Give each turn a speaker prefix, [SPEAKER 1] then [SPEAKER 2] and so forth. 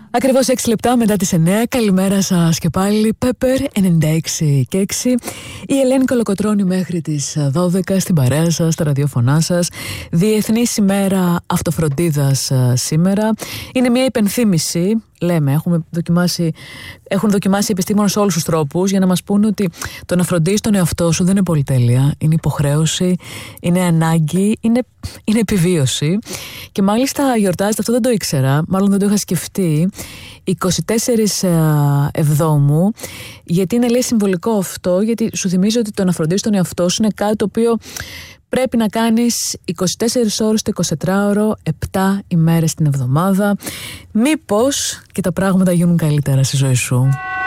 [SPEAKER 1] Ακριβώς 6 λεπτά μετά τις 9. Καλημέρα σας και πάλι. Pepper 96 και 6. Η Ελένη Κολοκοτρώνη μέχρι τις 12 στην παρέα σας, στα ραδιοφωνά σας. Διεθνής ημέρα αυτοφροντίδας σήμερα. Είναι μια υπενθύμηση. Λέμε, έχουν δοκιμάσει οι επιστήμονες όλους τους τρόπους για να μας πούνε ότι το να φροντίσεις τον εαυτό σου δεν είναι πολυτέλεια. Είναι υποχρέωση, είναι ανάγκη, είναι επιβίωση. Και μάλιστα γιορτάζεται, αυτό δεν το ήξερα, μάλλον δεν το είχα σκεφτεί, 24 Εβδόμου, γιατί είναι, λέει, συμβολικό αυτό, γιατί σου θυμίζει ότι το να φροντίσεις τον εαυτό σου είναι κάτι το οποίο πρέπει να κάνεις 24 ώρες το 24ωρο, 7 ημέρες την εβδομάδα. Μήπως και τα πράγματα γίνουν καλύτερα στη ζωή σου.